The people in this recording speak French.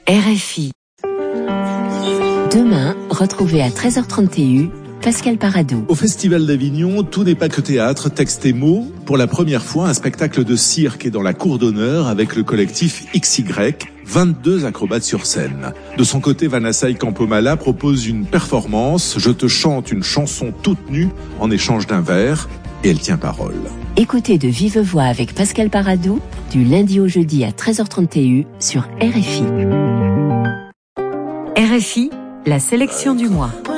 RFI. Demain, retrouvez à 13h30 TU Pascal Paradou. Au Festival d'Avignon, tout n'est pas que théâtre, texte et mots. Pour la première fois, un spectacle de cirque est dans la cour d'honneur avec le collectif XY, 22 acrobates sur scène. De son côté, Vanessa Campomala propose une performance. Je te chante une chanson toute nue en échange d'un verre et elle tient parole. Écoutez de vive voix avec Pascal Paradou du lundi au jeudi à 13h30 TU sur RFI. RFI, la sélection du mois.